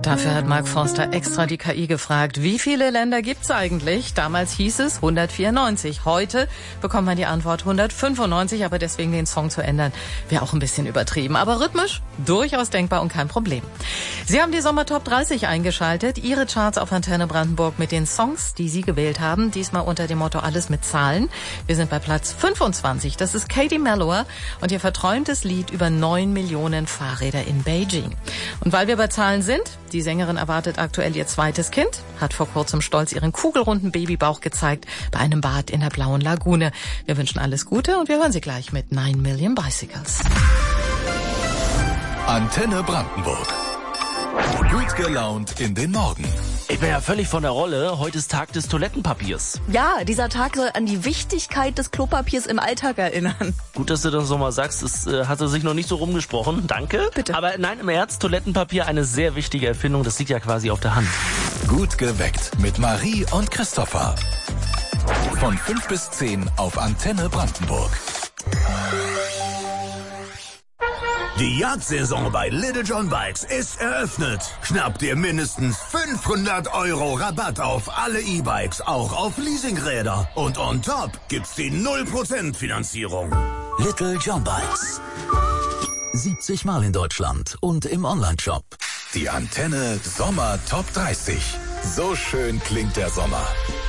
Dafür hat Mark Forster extra die KI gefragt, wie viele Länder gibt's eigentlich? Damals hieß es 194. Heute bekommt man die Antwort 195, aber deswegen den Song zu ändern, wäre auch ein bisschen übertrieben. Aber rhythmisch durchaus denkbar und kein Problem. Sie haben die Sommer-Top 30 eingeschaltet, Ihre Charts auf Antenne Brandenburg mit den Songs, die Sie gewählt haben. Diesmal unter dem Motto Alles mit Zahlen. Wir sind bei Platz 25. Das ist Katie Melua und ihr verträumtes Lied über 9 Millionen Fahrräder in Beijing. Und weil wir bei Zahlen sind, die Sängerin erwartet aktuell ihr zweites Kind, hat vor kurzem stolz ihren kugelrunden Babybauch gezeigt bei einem Bad in der Blauen Lagune. Wir wünschen alles Gute und wir hören sie gleich mit 9 Million Bicycles. Antenne Brandenburg. Gut gelaunt in den Morgen. Ich bin ja völlig von der Rolle. Heute ist Tag des Toilettenpapiers. Ja, dieser Tag soll an die Wichtigkeit des Klopapiers im Alltag erinnern. Gut, dass du das nochmal sagst. Es hatte sich noch nicht so rumgesprochen. Danke. Bitte. Aber nein, im Ernst, Toilettenpapier, eine sehr wichtige Erfindung. Das liegt ja quasi auf der Hand. Gut geweckt mit Marie und Christopher. Von 5 bis 10 auf Antenne Brandenburg. Die Jagdsaison bei Little John Bikes ist eröffnet. Schnapp dir mindestens 500 € Rabatt auf alle E-Bikes, auch auf Leasingräder. Und on top gibt's die 0% Finanzierung. Little John Bikes. 70 Mal in Deutschland und im Onlineshop. Die Antenne Sommer Top 30. So schön klingt der Sommer.